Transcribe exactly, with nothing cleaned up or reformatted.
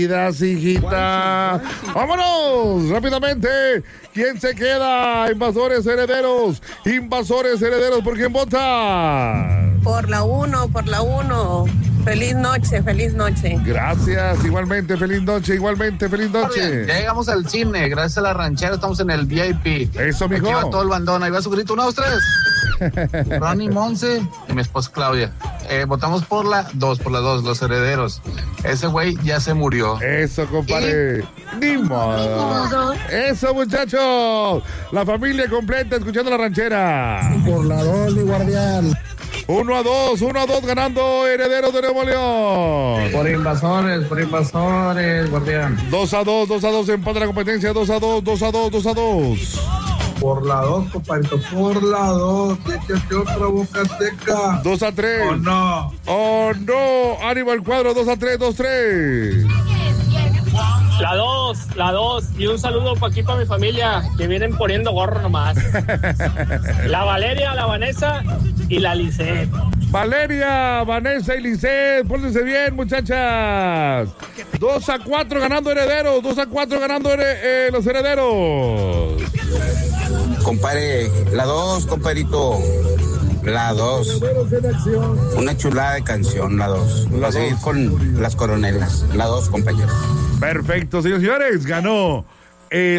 hijita. ¡Vámonos! Rápidamente. ¿Quién se queda? Invasores herederos. Invasores herederos. ¿Por quién vota? Por la uno, por la uno. Feliz noche, feliz noche. Gracias, igualmente, feliz noche, igualmente, feliz noche. Ya llegamos al cine, gracias a la ranchera, estamos en el V I P. Eso, mijo. Aquí va todo el bandón, ahí va su grito, uno, dos, tres. Ronnie Monse y mi esposa Claudia. Eh, votamos por la dos, por la dos, los herederos. Ese güey ya se murió. Eso, compadre. Y... Ni modo. Eso, muchachos. La familia completa escuchando la ranchera. Por la dos, mi guardián. Uno a dos, uno a dos ganando Herederos de Nuevo León. Por invasores, por invasores, guardián. Dos a dos, dos a dos, empate la competencia, dos a dos, dos a dos, dos a dos. Por la dos, compadrito, por la dos. Échate otra boca seca. Dos a tres. Oh, no. Oh, no. Ánimo al cuadro, dos a tres, dos a tres. La dos, la dos. Y un saludo para aquí, para mi familia, que vienen poniendo gorro nomás. La Valeria, la Vanessa y la Lisette. Valeria, Vanessa y Lisette, pórtense bien, muchachas. Dos a cuatro ganando Herederos, dos a cuatro ganando eh, los Herederos. Compadre, la dos, compadrito. La dos. Una chulada de canción, la dos. Va a seguir con las coronelas. La dos, compañero. Perfecto, señores y señores. Ganó el